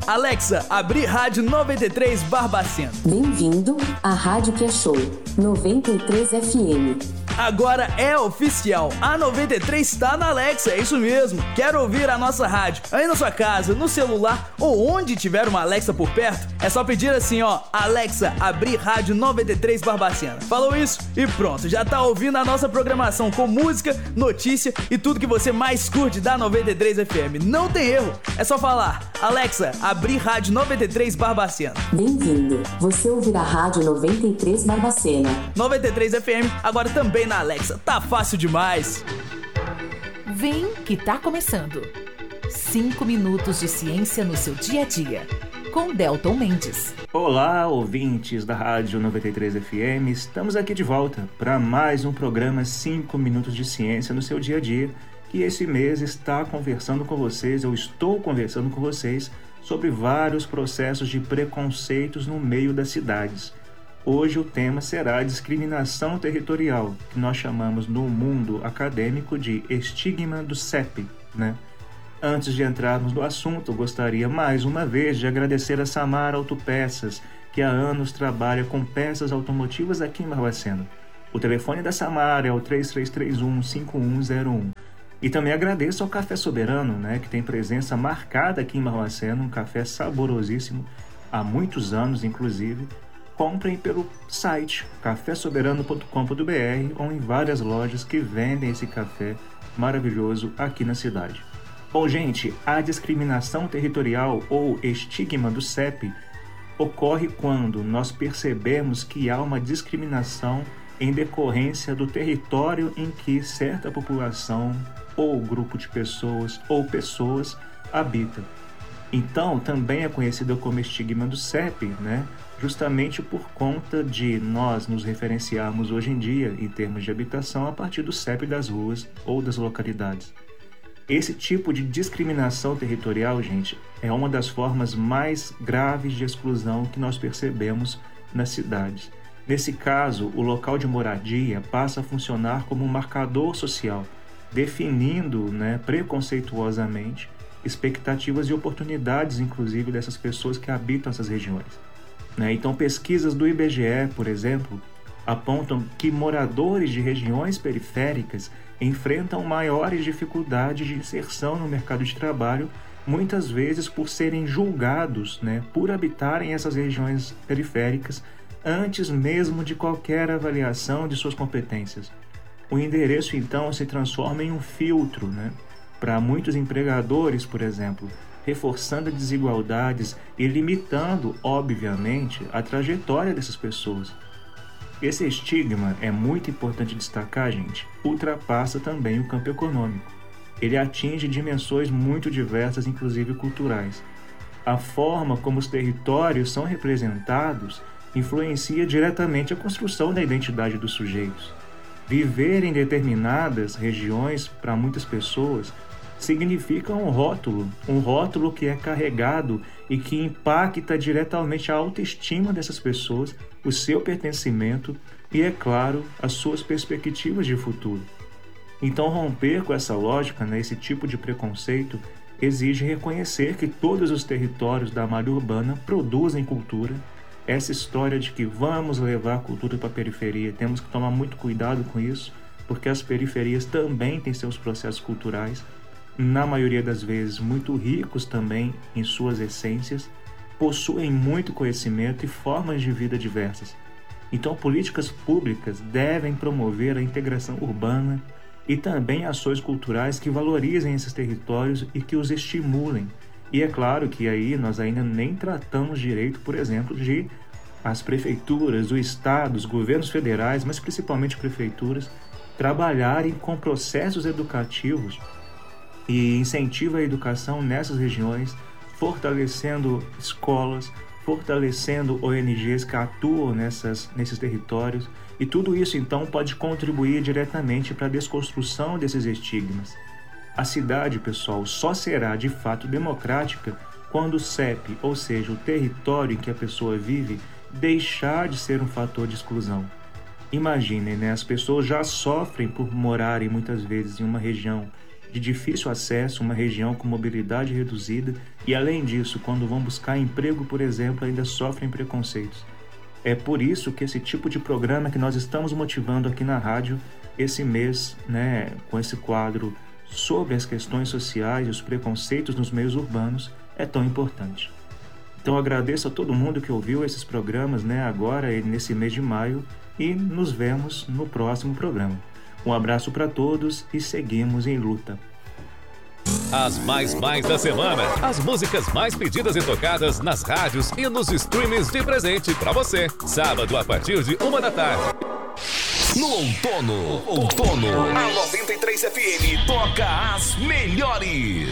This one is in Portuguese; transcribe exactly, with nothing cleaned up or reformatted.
Alexa, abri rádio noventa e três Barbacena. Bem-vindo à Rádio que é Show, noventa e três F M. Agora é oficial, a noventa e três está na Alexa, é isso mesmo. Quer ouvir a nossa rádio aí na sua casa, no celular ou onde tiver uma Alexa por perto? É só pedir assim, ó, Alexa, abrir rádio noventa e três Barbacena. Falou isso e pronto, já tá ouvindo a nossa programação com música, notícia e tudo que você mais curte da noventa e três F M. Não tem erro, é só falar, Alexa, abrir rádio noventa e três Barbacena. Bem-vindo, você ouvirá a rádio noventa e três Barbacena. noventa e três F M, agora também na Alexa, tá fácil demais. Vem que tá começando. Cinco minutos de ciência no seu dia a dia, com Delton Mendes. Olá, ouvintes da Rádio noventa e três F M, estamos aqui de volta para mais um programa cinco minutos de ciência no seu dia a dia, que esse mês está conversando com vocês, eu estou conversando com vocês sobre vários processos de preconceitos no meio das cidades. Hoje o tema será a discriminação territorial, que nós chamamos no mundo acadêmico de estigma do C E P, né? Antes de entrarmos no assunto, gostaria mais uma vez de agradecer a Samara Autopeças, que há anos trabalha com peças automotivas aqui em Barbacena. O telefone da Samara é o três três três um, cinco um zero um. E também agradeço ao Café Soberano, né, que tem presença marcada aqui em Barbacena, um café saborosíssimo, há muitos anos inclusive. Comprem pelo site café soberano ponto com ponto b r ou em várias lojas que vendem esse café maravilhoso aqui na cidade. Bom, gente, a discriminação territorial ou estigma do C E P ocorre quando nós percebemos que há uma discriminação em decorrência do território em que certa população ou grupo de pessoas ou pessoas habita. Então, também é conhecida como estigma do C E P, né? Justamente por conta de nós nos referenciarmos hoje em dia em termos de habitação a partir do C E P das ruas ou das localidades. Esse tipo de discriminação territorial, gente, é uma das formas mais graves de exclusão que nós percebemos nas cidades. Nesse caso, o local de moradia passa a funcionar como um marcador social, definindo, né, preconceituosamente expectativas e oportunidades, inclusive, dessas pessoas que habitam essas regiões. Então, pesquisas do I B G E, por exemplo, apontam que moradores de regiões periféricas enfrentam maiores dificuldades de inserção no mercado de trabalho, muitas vezes por serem julgados, né, por habitarem essas regiões periféricas antes mesmo de qualquer avaliação de suas competências. O endereço, então, se transforma em um filtro, né, para muitos empregadores, por exemplo, reforçando desigualdades e limitando, obviamente, a trajetória dessas pessoas. Esse estigma, é muito importante destacar, gente, ultrapassa também o campo econômico. Ele atinge dimensões muito diversas, inclusive culturais. A forma como os territórios são representados influencia diretamente a construção da identidade dos sujeitos. Viver em determinadas regiões, para muitas pessoas, significa um rótulo, um rótulo que é carregado e que impacta diretamente a autoestima dessas pessoas, o seu pertencimento e, é claro, as suas perspectivas de futuro. Então, romper com essa lógica, né, esse tipo de preconceito, exige reconhecer que todos os territórios da malha urbana produzem cultura. Essa história de que vamos levar a cultura para a periferia, temos que tomar muito cuidado com isso, porque as periferias também têm seus processos culturais, na maioria das vezes muito ricos também em suas essências, possuem muito conhecimento e formas de vida diversas. Então, políticas públicas devem promover a integração urbana e também ações culturais que valorizem esses territórios e que os estimulem. E é claro que aí nós ainda nem tratamos direito, por exemplo, de as prefeituras, o Estado, os governos federais, mas principalmente prefeituras, trabalharem com processos educativos e incentiva a educação nessas regiões, fortalecendo escolas, fortalecendo O N Gs que atuam nessas, nesses territórios, e tudo isso então pode contribuir diretamente para a desconstrução desses estigmas. A cidade, pessoal, só será de fato democrática quando o C E P, ou seja, o território em que a pessoa vive, deixar de ser um fator de exclusão. Imaginem, né? As pessoas já sofrem por morarem muitas vezes em uma região de difícil acesso, uma região com mobilidade reduzida e, além disso, quando vão buscar emprego, por exemplo, ainda sofrem preconceitos. É por isso que esse tipo de programa que nós estamos motivando aqui na rádio, esse mês, né, com esse quadro sobre as questões sociais e os preconceitos nos meios urbanos, é tão importante. Então eu agradeço a todo mundo que ouviu esses programas, né, agora e nesse mês de maio, e nos vemos no próximo programa. Um abraço para todos e seguimos em luta. As mais mais da semana, as músicas mais pedidas e tocadas nas rádios e nos streamings de presente para você. Sábado a partir de uma da tarde. No outono, outono, a noventa e três F M toca as melhores.